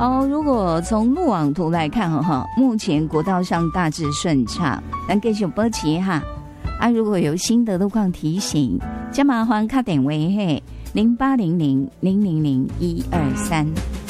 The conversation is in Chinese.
好，如果从路网图来看哈，目前国道上大致顺畅，咱继续保持哈。如果有新的路况提醒，就麻烦打电话嘿，0800000123。